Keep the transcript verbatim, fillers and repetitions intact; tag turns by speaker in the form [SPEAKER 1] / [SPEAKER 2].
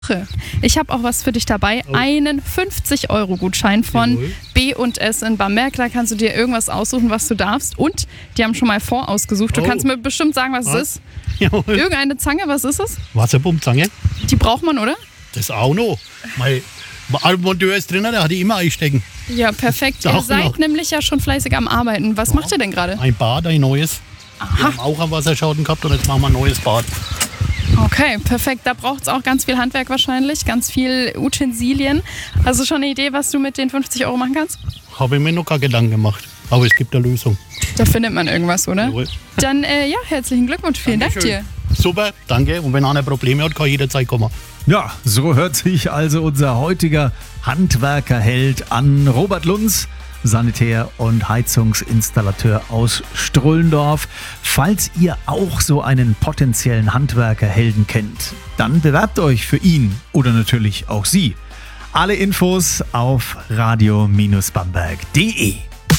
[SPEAKER 1] Ich habe auch was für dich dabei,
[SPEAKER 2] Oh.
[SPEAKER 1] einen fünfzig-Euro-Gutschein von
[SPEAKER 2] Jawohl.
[SPEAKER 1] B und S in Bamberg. Da kannst du dir irgendwas aussuchen, was du darfst. Und die haben schon mal vorausgesucht. Du
[SPEAKER 2] Oh.
[SPEAKER 1] kannst mir bestimmt sagen, was
[SPEAKER 2] Was?
[SPEAKER 1] es ist.
[SPEAKER 2] Jawohl.
[SPEAKER 1] Irgendeine Zange, was ist es?
[SPEAKER 2] Wasserpumpzange,
[SPEAKER 1] Die braucht man, oder?
[SPEAKER 2] das auch noch. Mein Monteur ist drin, der hat die immer einstecken.
[SPEAKER 1] Ja, perfekt.
[SPEAKER 2] Auch
[SPEAKER 1] Ihr seid
[SPEAKER 2] noch.
[SPEAKER 1] nämlich ja schon fleißig am Arbeiten. Was macht ihr denn gerade?
[SPEAKER 2] Ein Bad, ein neues. Wir haben auch am Wasserschaden gehabt und jetzt machen wir ein neues Bad.
[SPEAKER 1] Okay, perfekt. Da braucht es auch ganz viel Handwerk wahrscheinlich, ganz viel Utensilien. Hast du schon eine Idee, was du mit den fünfzig Euro machen kannst?
[SPEAKER 2] Habe ich mir noch keine Gedanken gemacht. Aber es gibt eine Lösung.
[SPEAKER 1] Da findet man irgendwas, oder?
[SPEAKER 2] Jawohl.
[SPEAKER 1] Dann, äh, ja, herzlichen Glückwunsch. Vielen Dank dir.
[SPEAKER 2] Super, danke. Und wenn einer Probleme hat, kann jederzeit kommen.
[SPEAKER 3] Ja, so hört sich also unser heutiger Handwerkerheld an. Robert Lunz, Sanitär- und Heizungsinstallateur aus Strullendorf. Falls ihr auch so einen potenziellen Handwerkerhelden kennt, dann bewerbt euch für ihn oder natürlich auch sie. Alle Infos auf radio Bindestrich bamberg punkt de.